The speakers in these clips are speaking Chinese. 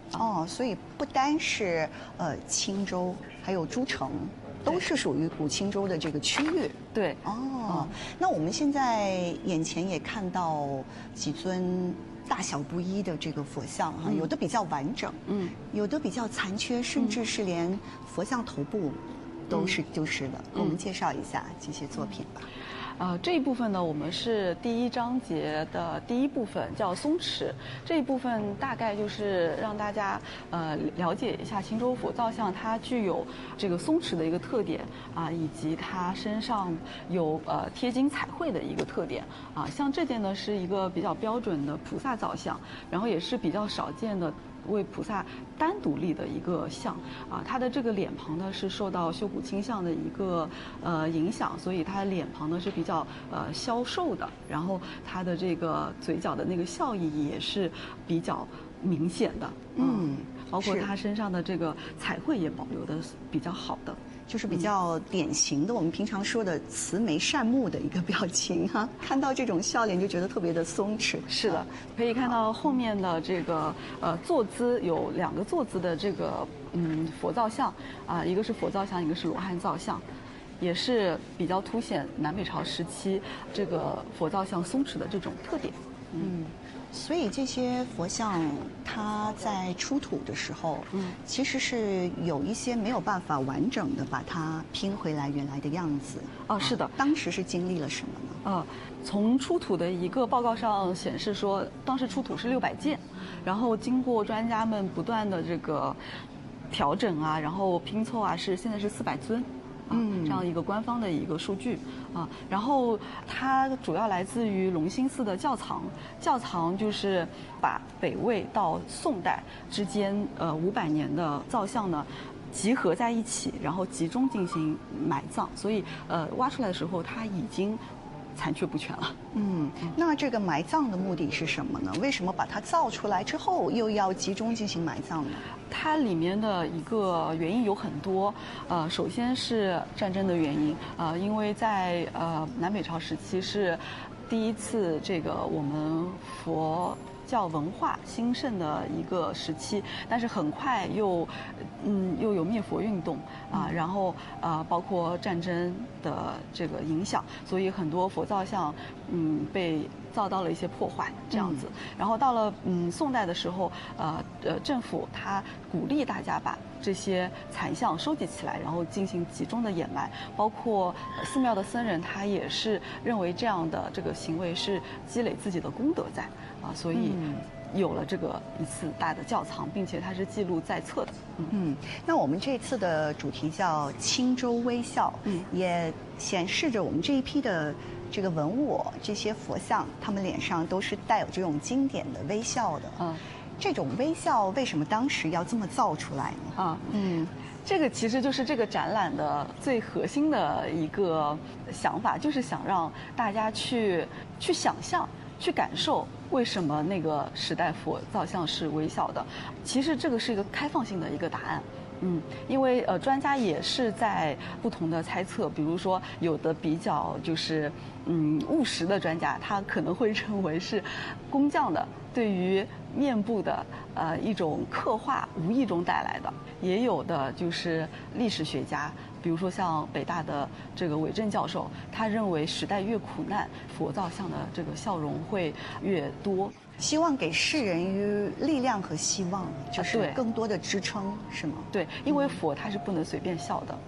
哦，所以不单是青州，还有诸城，都是属于古青州的这个区域。 对。 哦，那我们现在眼前也看到几尊大小不一的这个佛像哈，有的比较完整，有的比较残缺，甚至是连佛像头部都是丢失的。给我们介绍一下这些作品吧。 这一部分呢，我们是第一章节的第一部分，叫松池。这一部分大概就是让大家了解一下青州佛造像它具有这个松池的一个特点啊，以及它身上有贴金彩绘的一个特点啊。像这件呢是一个比较标准的菩萨造像，然后也是比较少见的为菩萨单独立的一个像啊，它的这个脸庞呢是受到修补倾向的一个影响，所以它的脸庞呢是比较消瘦的，然后它的这个嘴角的那个笑意也是比较明显的，包括它身上的这个彩绘也保留的比较好的。 就是比较典型的我们平常说的慈眉善目的一个表情哈，看到这种笑脸就觉得特别的松弛。 是的，可以看到后面的这个坐姿有2个坐姿的这个佛造像啊，一个是佛造像，一个是罗汉造像，也是比较凸显南北朝时期这个佛造像松弛的这种特点。 所以这些佛像，它在出土的时候，其实是有一些没有办法完整的把它拼回来原来的样子。 是的。 当时是经历了什么呢？ 从出土的一个报告上显示说，当时出土是600件，然后经过专家们不断的这个调整啊，然后拼凑啊，现在是400尊。这样一个官方的一个数据啊，然后它主要来自于隆兴寺的窖藏，窖藏就是把北魏到宋代之间500年的造像呢集合在一起，然后集中进行埋葬，所以挖出来的时候它已经残缺不全了。 那这个埋葬的目的是什么呢？为什么把它造出来之后又要集中进行埋葬呢？ 它里面的一个原因有很多，首先是战争的原因，因为在南北朝时期是第一次这个我们佛教文化兴盛的一个时期，但是很快又有灭佛运动啊，然后包括战争的这个影响，所以很多佛造像被遭到了一些破坏这样子。然后到了宋代的时候，政府它鼓励大家把这些残像收集起来，然后进行集中的掩埋，包括寺庙的僧人他也是认为这样的这个行为是积累自己的功德在啊，所以有了这个一次大的窖藏，并且它是记录在册的。 那我们这次的主题叫青州微笑，也显示着我们这一批的这个文物，这些佛像，他们脸上都是带有这种经典的微笑的。这种微笑为什么当时要这么造出来呢？ 这个其实就是这个展览的最核心的一个想法，就是想让大家去想象、去感受为什么那个时代佛造像是微笑的。其实这个是一个开放性的一个答案。因为专家也是在不同的猜测，比如说有的比较就是务实的专家，他可能会认为是工匠的对于面部的一种刻画无意中带来的，也有的就是历史学家，比如说像北大的这个韦正教授，他认为时代越苦难，佛造像的这个笑容会越多。 希望给世人于力量和希望，就是更多的支撑，是吗？ 对，因为佛它是不能随便笑的。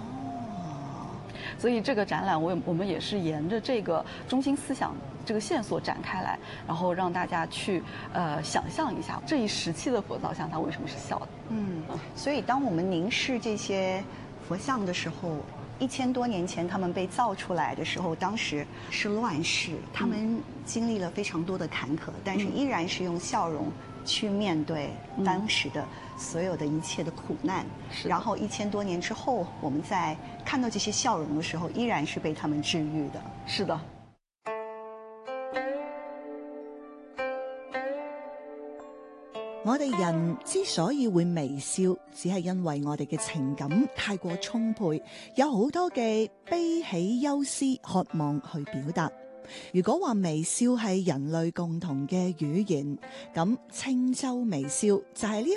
所以这个展览我们也是沿着这个中心思想这个线索展开来，然后让大家去想象一下这一时期的佛造像它为什么是笑的。 所以当我们凝视这些佛像的时候，1000多年前他们被造出来的时候，当时是乱世，他们经历了非常多的坎坷，但是依然是用笑容去面对当时的所有的一切的苦难。然后1000多年之后，我们在看到这些笑容的时候，依然是被他们治愈的。 是的。 我哋人之所以會微笑，只係因為我哋嘅情感太過充沛，有好多嘅悲喜憂思渴望去表達。如果話微笑係人類共同嘅語言，咁青州微笑就係呢